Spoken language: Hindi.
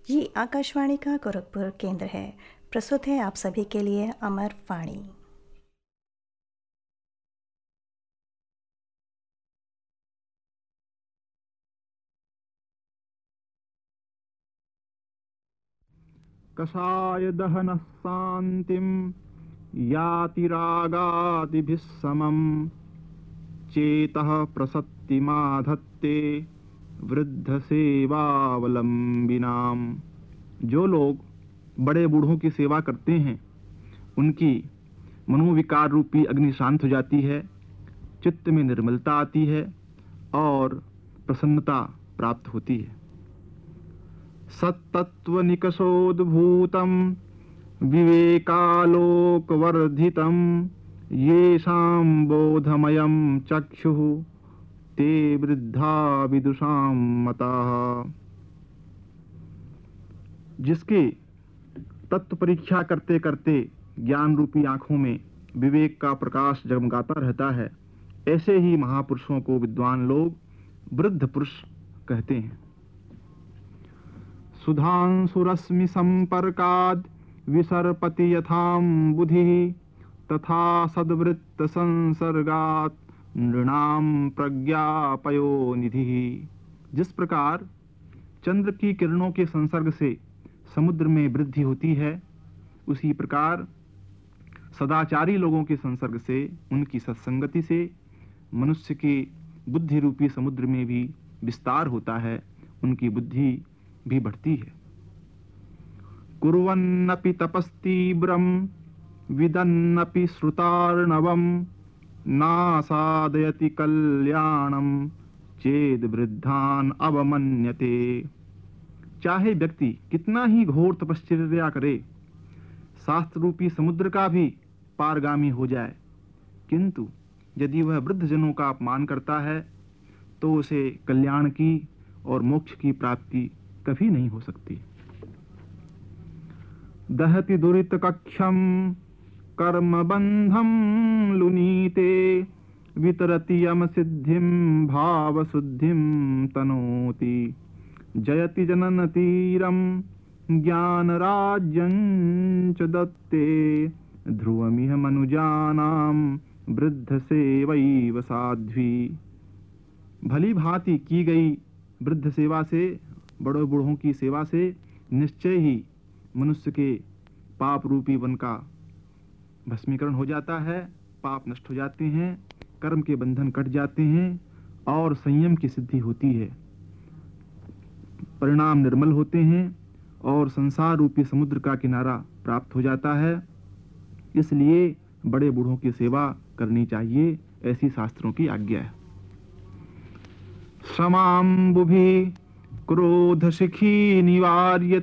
ये आकाशवाणी का गोरखपुर केंद्र है। प्रस्तुत है आप सभी के लिए अमर वाणी। कषाय दहन शांतिम याति रागादिभिः समम् चेतः प्रसत्तिमाधत्ते वृद्ध सेवावलंबिनाम। जो लोग बड़े बूढ़ों की सेवा करते हैं उनकी मनोविकार रूपी अग्नि शांत हो जाती है, चित्त में निर्मलता आती है और प्रसन्नता प्राप्त होती है। सत्तत्व निकषोद्भूतं विवेकालोकवर्धितं येषां बोधमयं चक्षुः ते वृद्धा विदुषां मताः। जिसके तत्व परीक्षा करते करते ज्ञान रूपी आंखों में विवेक का प्रकाश जगमगाता रहता है, ऐसे ही महापुरुषों को विद्वान लोग वृद्ध पुरुष कहते हैं। सुधांशुरश्मि संपर्काद् विसर्पति यथां बुधिः तथा सद्वृत्त संसर्गात् नृणां प्रज्ञापयो निधिः। जिस प्रकार चंद्र की किरणों के संसर्ग से समुद्र में वृद्धि होती है, उसी प्रकार सदाचारी लोगों के संसर्ग से, उनकी सत्संगति से मनुष्य के बुद्धि रूपी समुद्र में भी विस्तार होता है, उनकी बुद्धि भी बढ़ती है। कुर्वन्नपि तपस्तीव्रं विदन्नपि श्रुतार्णवं नासादयति कल्याणं चेद वृद्धान अवमन्यते। चाहे व्यक्ति कितना ही घोर तपश्चर्या करे, शास्त्र रूपी समुद्र का भी पारगामी हो जाए, किंतु यदि वह वृद्ध जनों का अपमान करता है तो उसे कल्याण की और मोक्ष की प्राप्ति कभी नहीं हो सकती। दहति दुरित कक्षम कर्म बंधम लुनीते वितरति यम सिद्धिम भाव शुद्धिम तनोति जयति जनन तीरम ज्ञान राज्यं च दत्ते ध्रुवमिह मनुजानाम वृद्ध सेवैव साध्वी। भली भांति की गई वृद्ध सेवा से, बड़े बूढ़ों की सेवा से निश्चय ही मनुष्य के पाप रूपी वन का भस्मीकरण हो जाता है, पाप नष्ट हो जाते हैं, कर्म के बंधन कट जाते हैं और संयम की सिद्धि होती है, परिणाम निर्मल होते हैं और संसार रूपी समुद्र का किनारा प्राप्त हो जाता है। इसलिए बड़े बूढ़ों की सेवा करनी चाहिए, ऐसी शास्त्रों की आज्ञा है। क्षमाम्बुभि क्रोध शिखी निवार्य